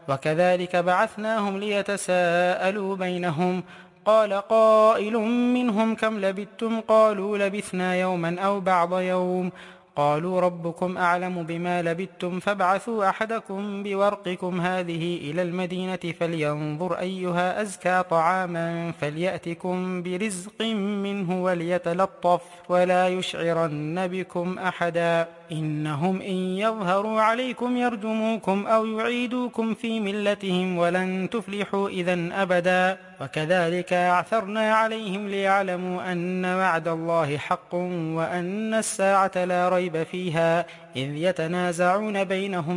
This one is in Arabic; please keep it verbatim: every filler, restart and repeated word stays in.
وكذلك بعثناهم ليتساءلوا بينهم قال قائل منهم كم لبثتم قالوا لبثنا يوما أو بعض يوم قالوا ربكم أعلم بما لبثتم فابعثوا أحدكم بورقكم هذه إلى المدينة فلينظر أيها أزكى طعاما فليأتكم برزق منه وليتلطف ولا يشعرن بكم أحدا إنهم إن يظهروا عليكم يرجموكم أو يعيدوكم في ملتهم ولن تفلحوا إذن أبدا وكذلك أعثرنا عليهم ليعلموا أن وعد الله حق وأن الساعة لا ريب فيها إذ يتنازعون بينهم